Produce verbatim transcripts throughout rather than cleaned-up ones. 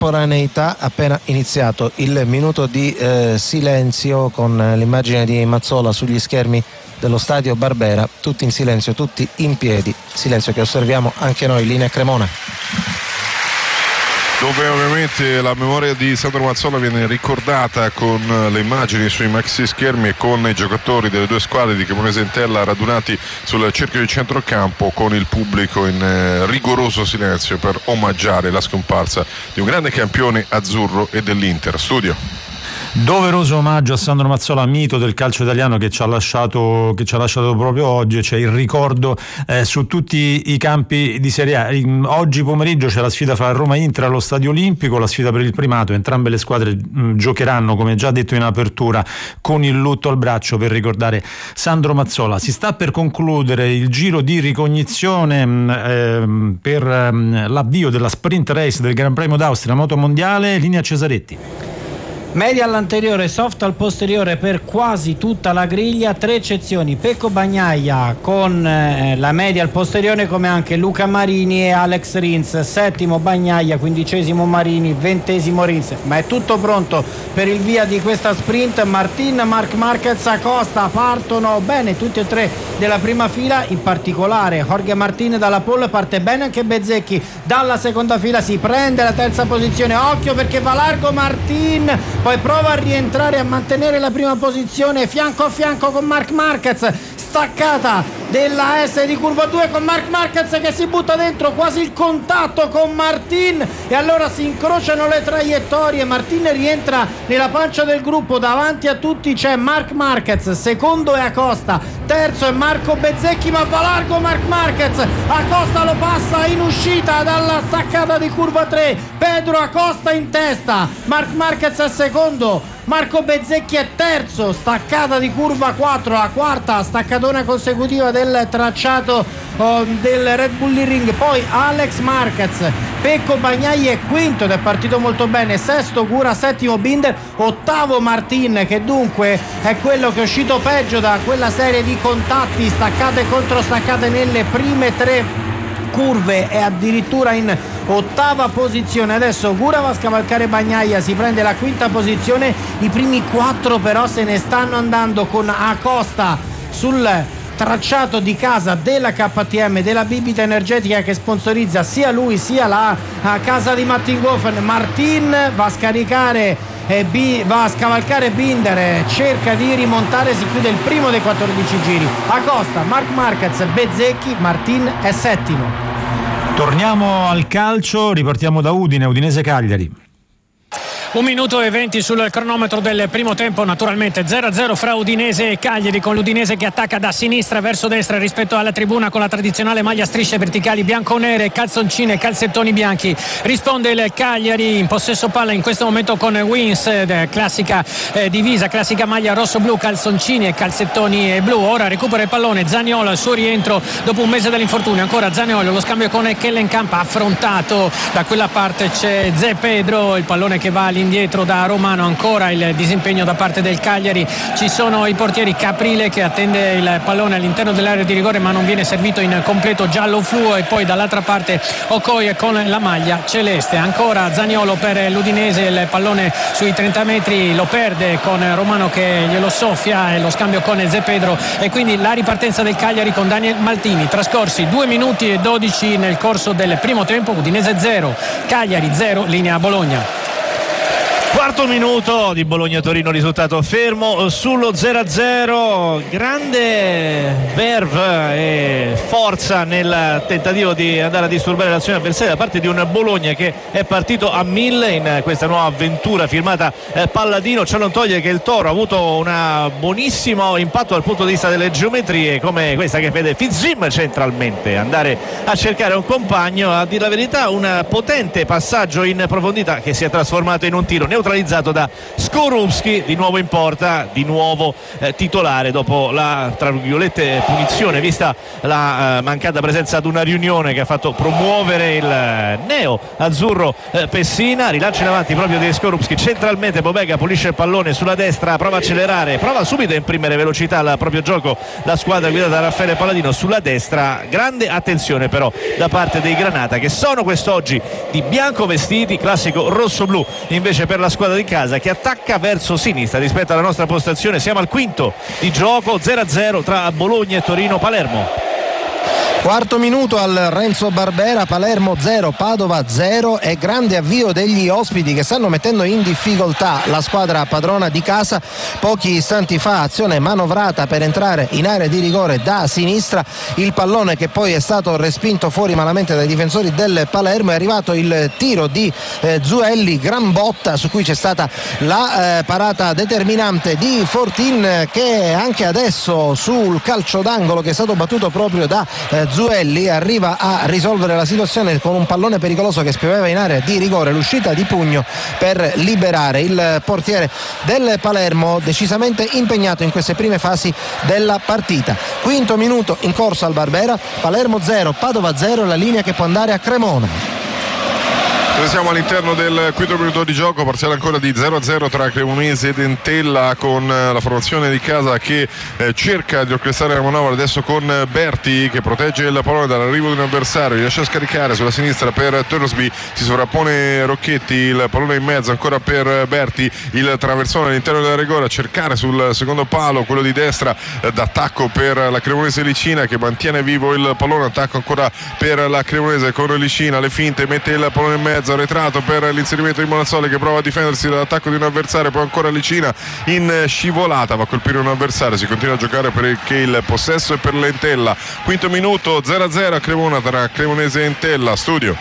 contemporaneità appena iniziato il minuto di eh, silenzio con l'immagine di Mazzola sugli schermi dello stadio Barbera, tutti in silenzio, tutti in piedi, silenzio che osserviamo anche noi, linea Cremona, dove ovviamente la memoria di Sandro Mazzola viene ricordata con le immagini sui maxi schermi e con i giocatori delle due squadre di Cremonese e Entella radunati sul cerchio di centrocampo, con il pubblico in eh, rigoroso silenzio per omaggiare la scomparsa di un grande campione azzurro e dell'Inter. Studio. Doveroso omaggio a Sandro Mazzola, mito del calcio italiano che ci ha lasciato, che ci ha lasciato proprio oggi. C'è il ricordo eh, su tutti i campi di Serie A. Oggi pomeriggio c'è la sfida fra Roma e Inter allo Stadio Olimpico, la sfida per il primato. Entrambe le squadre mh, giocheranno, come già detto in apertura, con il lutto al braccio per ricordare Sandro Mazzola. Si sta per concludere il giro di ricognizione mh, eh, per mh, l'avvio della sprint race del Gran Premio d'Austria Moto Mondiale. Linea Cesaretti. Media all'anteriore, soft al posteriore per quasi tutta la griglia, tre eccezioni: Pecco Bagnaia con eh, la media al posteriore, come anche Luca Marini e Alex Rins. Settimo Bagnaia, quindicesimo Marini, ventesimo Rins. Ma è tutto pronto per il via di questa sprint. Martin, Marc Marquez, Acosta partono bene tutti e tre della prima fila, in particolare Jorge Martin dalla pole, parte bene anche Bezzecchi dalla seconda fila, si prende la terza posizione. Occhio perché va largo Martin, poi prova a rientrare a mantenere la prima posizione fianco a fianco con Marc Marquez, staccata della S di curva due con Marc Marquez che si butta dentro, quasi il contatto con Martin, e allora si incrociano le traiettorie. Martin rientra nella pancia del gruppo, davanti a tutti c'è Marc Marquez, secondo è Acosta, terzo è Marco Bezzecchi, ma va largo Marc Marquez. Acosta lo passa in uscita dalla staccata di curva tre, Pedro Acosta in testa, Marc Marquez è secondo, Marco Bezzecchi è terzo, staccata di curva quattro, la quarta staccatona consecutiva del tracciato oh, del Red Bull Ring. Poi Alex Marquez, Pecco Bagnaia è quinto ed è partito molto bene, sesto Gura, settimo Binder, ottavo Martin, che dunque è quello che è uscito peggio da quella serie di contatti, staccate contro staccate nelle prime tre curve, è addirittura in ottava posizione. Adesso Gura va a scavalcare Bagnaia, si prende la quinta posizione, i primi quattro però se ne stanno andando, con Acosta sul tracciato di casa della K T M, della bibita energetica che sponsorizza sia lui sia la casa di Mattinghofen. Martin va a scaricare e B, va a scavalcare Binder, cerca di rimontare, si chiude il primo dei quattordici giri. Acosta, Marc Marquez, Bezzecchi, Martin è settimo. Torniamo al calcio, ripartiamo da Udine, Udinese Cagliari. Un minuto e venti sul cronometro del primo tempo, naturalmente zero a zero fra Udinese e Cagliari, con l'Udinese che attacca da sinistra verso destra rispetto alla tribuna con la tradizionale maglia a strisce verticali bianco-nere, calzoncine e calzettoni bianchi. Risponde il Cagliari in possesso palla in questo momento con Wins, eh, classica eh, divisa, classica maglia rosso-blu, calzoncini e calzettoni blu. Ora recupera il pallone Zaniolo al suo rientro dopo un mese dall'infortunio, ancora Zaniolo, lo scambio con Kellenkamp, affrontato da quella parte c'è Zé Pedro, il pallone che va indietro da Romano, ancora il disimpegno da parte del Cagliari. Ci sono i portieri, Caprile che attende il pallone all'interno dell'area di rigore ma non viene servito in completo giallo fluo, e poi dall'altra parte Okoye con la maglia celeste. Ancora Zaniolo per l'Udinese, il pallone sui trenta metri lo perde con Romano che glielo soffia, e lo scambio con Zé Pedro, e quindi la ripartenza del Cagliari con Daniel Maltini. Trascorsi due minuti e dodici nel corso del primo tempo, Udinese zero, Cagliari zero, linea Bologna. Quarto minuto di Bologna-Torino, risultato fermo sullo zero a zero. Grande verve e forza nel tentativo di andare a disturbare l'azione avversaria da parte di un Bologna che è partito a mille in questa nuova avventura firmata eh, Palladino. Ciò non toglie che il Toro ha avuto un buonissimo impatto dal punto di vista delle geometrie, come questa che vede Fitzjim centralmente andare a cercare un compagno. A dire la verità, un potente passaggio in profondità che si è trasformato in un tiro. Ne neutralizzato da Skorupski, di nuovo in porta, di nuovo eh, titolare dopo la tra virgolette punizione, vista la eh, mancata presenza ad una riunione che ha fatto promuovere il eh, neo azzurro eh, Pessina. Rilancio in avanti proprio di Skorupski, centralmente Pobega pulisce il pallone sulla destra, prova a accelerare, prova subito a imprimere velocità al proprio gioco la squadra guidata da Raffaele Palladino sulla destra. Grande attenzione però da parte dei Granata, che sono quest'oggi di bianco vestiti, classico rosso-blu invece per la squadra di casa, che attacca verso sinistra rispetto alla nostra postazione. Siamo al quinto di gioco, zero a zero tra Bologna e Torino Palermo. Quarto minuto al Renzo Barbera, Palermo zero, Padova zero, e grande avvio degli ospiti che stanno mettendo in difficoltà la squadra padrona di casa. Pochi istanti fa azione manovrata per entrare in area di rigore da sinistra, il pallone che poi è stato respinto fuori malamente dai difensori del Palermo. È arrivato il tiro di eh, Zuelli, gran botta su cui c'è stata la eh, parata determinante di Fortin, che anche adesso sul calcio d'angolo che è stato battuto proprio da eh, Zuelli arriva a risolvere la situazione con un pallone pericoloso che spioveva in area di rigore, l'uscita di pugno per liberare il portiere del Palermo, decisamente impegnato in queste prime fasi della partita. Quinto minuto in corso al Barbera, Palermo zero, Padova zero, la linea che può andare a Cremona. Siamo all'interno del quinto minuto di gioco, parziale ancora di zero a zero tra Cremonese ed Entella, con la formazione di casa che eh, cerca di orchestrare la manovra adesso con Berti che protegge il pallone dall'arrivo di un avversario, riesce a scaricare sulla sinistra per Torsby, si sovrappone Rocchetti, il pallone in mezzo ancora per Berti, il traversone all'interno della rigore a cercare sul secondo palo, quello di destra eh, d'attacco per la Cremonese Licina che mantiene vivo il pallone, attacco ancora per la Cremonese con Licina, le finte, mette il pallone in mezzo, retrato per l'inserimento di Bonazzoli che prova a difendersi dall'attacco di un avversario, poi ancora Licina in scivolata va a colpire un avversario, si continua a giocare perché il possesso è per l'Entella. Quinto minuto, zero a zero a Cremona tra Cremonese e Entella. Studio.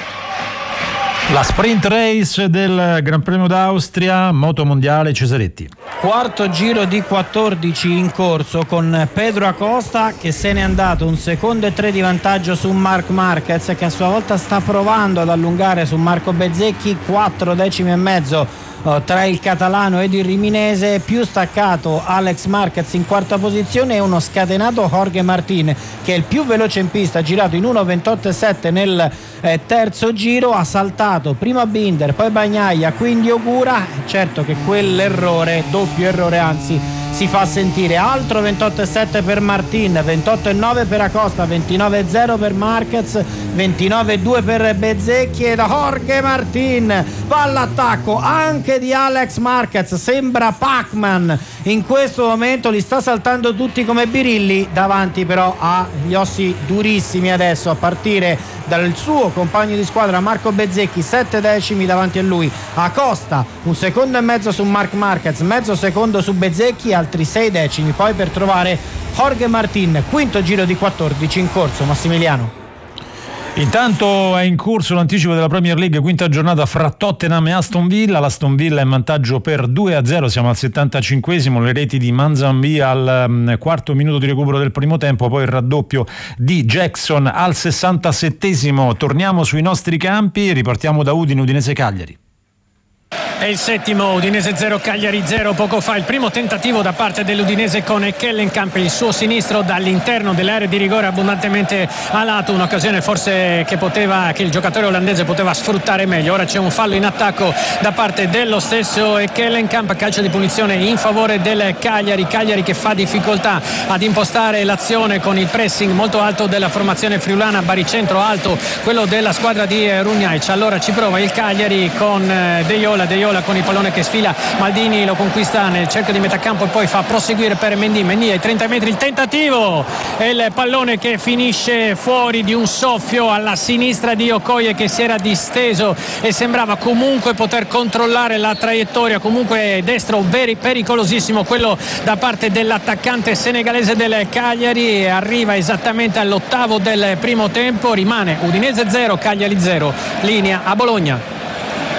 La sprint race del Gran Premio d'Austria, moto mondiale, Cesaretti. Quarto giro di quattordici in corso, con Pedro Acosta che se n'è andato un secondo e tre di vantaggio su Marc Marquez, che a sua volta sta provando ad allungare su Marco Bezzecchi, quattro decimi e mezzo tra il catalano ed il riminese, più staccato Alex Marquez in quarta posizione e uno scatenato Jorge Martin che è il più veloce in pista, girato in uno ventotto e sette nel eh, terzo giro, ha saltato prima Binder, poi Bagnaia, quindi Ogura. Certo che quell'errore, doppio errore anzi, si fa sentire. Altro ventotto e sette per Martin, ventotto e nove per Acosta, ventinove e zero per Marquez, ventinove e due per Bezzecchi, ed Jorge Martin va all'attacco anche di Alex Marquez, sembra Pac-Man in questo momento, li sta saltando tutti come birilli, davanti però ha gli ossi durissimi adesso, a partire dal suo compagno di squadra Marco Bezzecchi, sette decimi davanti a lui. Acosta un secondo e mezzo su Marc Marquez, mezzo secondo su Bezzecchi, altri sei decimi poi per trovare Jorge Martin. Quinto giro di quattordici in corso, Massimiliano. Intanto è in corso l'anticipo della Premier League, quinta giornata fra Tottenham e Aston Villa. L'Aston Villa è in vantaggio per due a zero, siamo al settantacinquesimo, le reti di Manzanbi al um, quarto minuto di recupero del primo tempo, poi il raddoppio di Jackson al sessantasettesimo. Torniamo sui nostri campi e ripartiamo da Udine, Udinese Cagliari. È il settimo, Udinese zero, Cagliari zero. Poco fa il primo tentativo da parte dell'Udinese con Kellenkamp, il suo sinistro dall'interno dell'area di rigore abbondantemente a lato, un'occasione forse che poteva che il giocatore olandese poteva sfruttare meglio. Ora c'è un fallo in attacco da parte dello stesso Kellenkamp, calcio di punizione in favore del Cagliari. Cagliari che fa difficoltà ad impostare l'azione con il pressing molto alto della formazione friulana, baricentro alto quello della squadra di Rugnaic. Allora ci prova il Cagliari con De Iola, De Iola con il pallone che sfila, Maldini lo conquista nel cerchio di metà campo e poi fa proseguire per Mendy, Mendy ai trenta metri, il tentativo e il pallone che finisce fuori di un soffio alla sinistra di Okoye, che si era disteso e sembrava comunque poter controllare la traiettoria. Comunque destro veri pericolosissimo quello da parte dell'attaccante senegalese del Cagliari, arriva esattamente all'ottavo del primo tempo, rimane Udinese zero, Cagliari zero, linea a Bologna.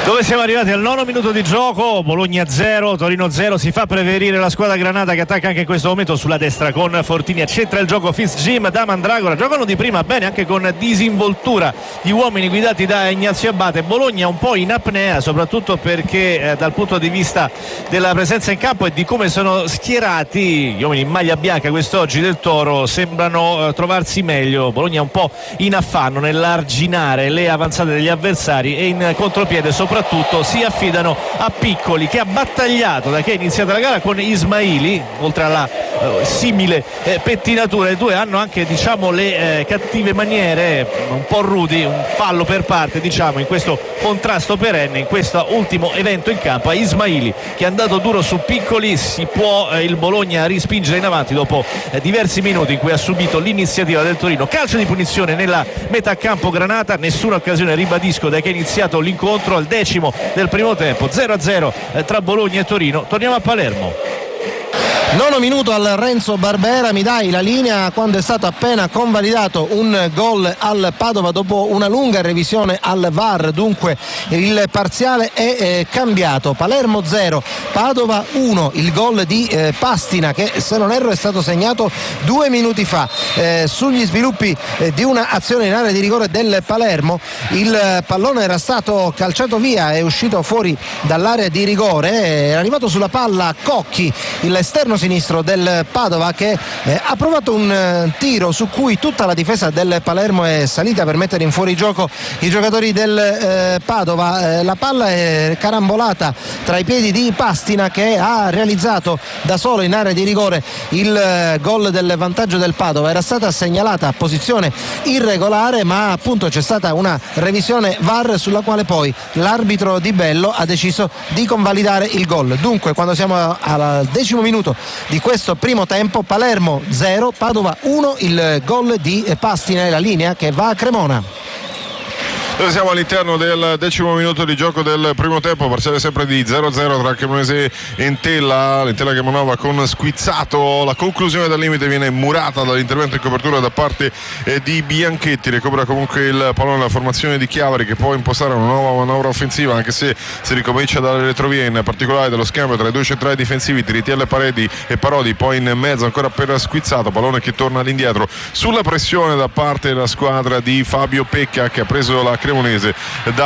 Dove siamo arrivati al nono minuto di gioco, Bologna zero, Torino zero, si fa preferire la squadra granata che attacca anche in questo momento sulla destra con Fortini, accentra il gioco Fitzjim da Mandragora, giocano di prima bene anche con disinvoltura gli uomini guidati da Ignazio Abate. Bologna un po' in apnea, soprattutto perché eh, dal punto di vista della presenza in campo e di come sono schierati gli uomini in maglia bianca quest'oggi del Toro sembrano eh, trovarsi meglio. Bologna un po' in affanno nell'arginare le avanzate degli avversari e in contropiede soprattutto soprattutto si affidano a Piccoli, che ha battagliato da che è iniziata la gara con Ismaili, oltre alla eh, simile eh, pettinatura. I due hanno anche, diciamo, le eh, cattive maniere, un po' rudi, un fallo per parte, diciamo, in questo contrasto perenne, in questo ultimo evento in campo. A Ismaili che è andato duro su Piccoli, si può eh, il Bologna rispingere in avanti dopo eh, diversi minuti in cui ha subito l'iniziativa del Torino. Calcio di punizione nella metà campo granata, nessuna occasione, ribadisco, da che è iniziato l'incontro al decimo del primo tempo, zero a zero tra Bologna e Torino. Torniamo a Palermo. Nono minuto al Renzo Barbera, mi dai la linea quando è stato appena convalidato un gol al Padova dopo una lunga revisione al V A R, dunque il parziale è eh, cambiato. Palermo zero, Padova uno, il gol di eh, Pastina che, se non erro, è stato segnato due minuti fa. Eh, sugli sviluppi eh, di una azione in area di rigore del Palermo, il pallone era stato calciato via, è uscito fuori dall'area di rigore, è arrivato sulla palla Cocchi, l'esterno sinistro del Padova, che eh, ha provato un eh, tiro su cui tutta la difesa del Palermo è salita per mettere in fuorigioco i giocatori del eh, Padova. Eh, la palla è carambolata tra i piedi di Pastina, che ha realizzato da solo in area di rigore il eh, gol del vantaggio del Padova. Era stata segnalata a posizione irregolare, ma appunto c'è stata una revisione V A R sulla quale poi l'arbitro Di Bello ha deciso di convalidare il gol. Dunque, quando siamo al decimo minuto di questo primo tempo, Palermo zero, Padova uno, il gol di Pastina e la linea che va a Cremona. Noi siamo all'interno del decimo minuto di gioco del primo tempo, parziale sempre di zero a zero tra Cremonese e Entella. L'Entella che manovra con Squizzato, la conclusione dal limite viene murata dall'intervento in copertura da parte eh, di Bianchetti. Recupera comunque il pallone la formazione di Chiavari, che può impostare una nuova manovra offensiva, anche se si ricomincia dalle retrovie, in particolare dallo scambio tra i due centrali difensivi Tiritiello e Paredi e Parodi, poi in mezzo ancora per Squizzato, pallone che torna all'indietro sulla pressione da parte della squadra di Fabio Pecca, che ha preso la Cremonese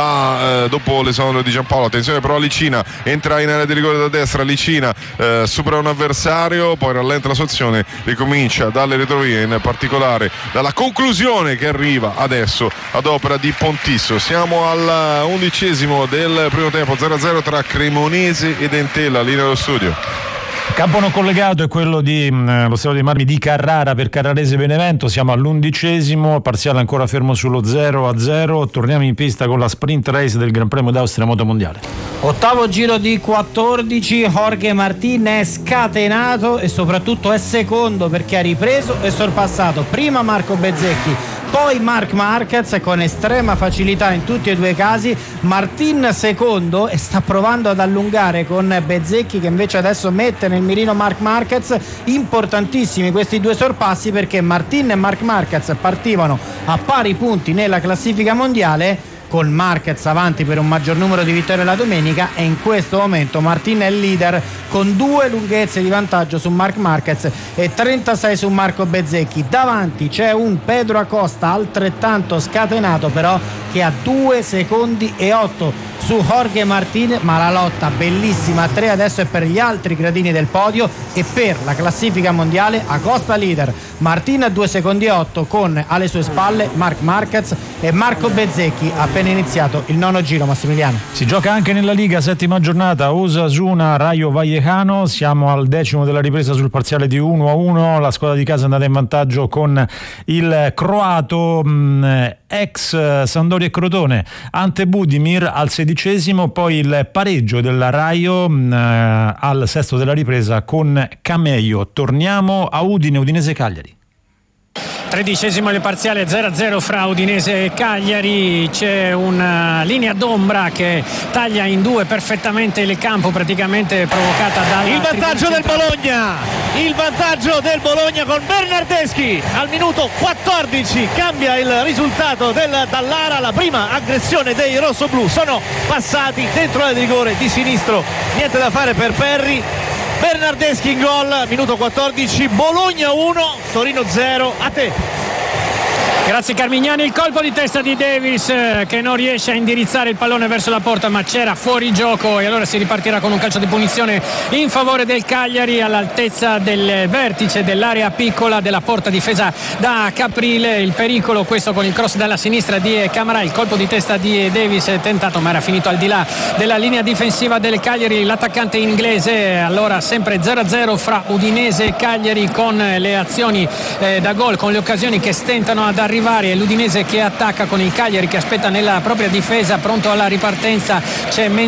da, eh, dopo l'esonero di Giampaolo. Attenzione però, Licina entra in area di rigore da destra, Licina eh, supera un avversario, poi rallenta la sua azione, ricomincia dalle retrovie, in particolare dalla conclusione che arriva adesso ad opera di Pontisso. Siamo al undicesimo del primo tempo, zero a zero tra Cremonese ed Entella. Linea dello studio. Campo non collegato è quello di mh, lo stadio di Marmi di Carrara per Carrarese Benevento. Siamo all'undicesimo, parziale ancora fermo sullo zero a zero. Torniamo in pista con la sprint race del Gran Premio d'Austria Moto Mondiale. Ottavo giro di quattordici, Jorge Martin è scatenato e soprattutto è secondo, perché ha ripreso e sorpassato prima Marco Bezzecchi, poi Marc Marquez con estrema facilità in tutti e due i casi. Martin secondo e sta provando ad allungare con Bezzecchi, che invece adesso mette nel mirino Marc Marquez. Importantissimi questi due sorpassi, perché Martin e Marc Marquez partivano a pari punti nella classifica mondiale, con Marquez avanti per un maggior numero di vittorie la domenica, e in questo momento Martin è il leader con due lunghezze di vantaggio su Marc Marquez e trentasei su Marco Bezzecchi. Davanti c'è un Pedro Acosta altrettanto scatenato, però, che ha due secondi e otto su Jorge Martin, ma la lotta bellissima a tre adesso è per gli altri gradini del podio e per la classifica mondiale. Acosta leader, Martin a due secondi e otto, con alle sue spalle Marc Marquez e Marco Bezzecchi. Appena iniziato il nono giro, Massimiliano. Si gioca anche nella Liga, settima giornata, Osasuna Rayo Vallecano. Siamo al decimo della ripresa sul parziale di uno a uno. La squadra di casa è andata in vantaggio con il croato mh, ex Sampdoria e Crotone Ante Budimir al sedicesimo, poi il pareggio della Rayo mh, al sesto della ripresa con Cameio. Torniamo a Udine, Udinese Cagliari. Tredicesimo il parziale zero a zero fra Udinese e Cagliari. C'è una linea d'ombra che taglia in due perfettamente il campo, praticamente provocata dal il vantaggio del Bologna, il vantaggio del Bologna con Bernardeschi al minuto quattordici, cambia il risultato del Dallara. La prima aggressione dei rossoblù, sono passati dentro l'area di rigore di sinistro, niente da fare per Perri. Bernardeschi in gol, minuto quattordici, Bologna uno, Torino zero. A te. Grazie Carmignani, il colpo di testa di Davis eh, che non riesce a indirizzare il pallone verso la porta, ma c'era fuori gioco, e allora si ripartirà con un calcio di punizione in favore del Cagliari all'altezza del vertice dell'area piccola della porta difesa da Caprile. Il pericolo questo con il cross dalla sinistra di Camara, il colpo di testa di Davis è tentato ma era finito al di là della linea difensiva del Cagliari, l'attaccante inglese. Allora sempre zero a zero fra Udinese e Cagliari, con le azioni eh, da gol, con le occasioni che stentano ad arrivare. L'Udinese che attacca con il Cagliari che aspetta nella propria difesa, pronto alla ripartenza. C'è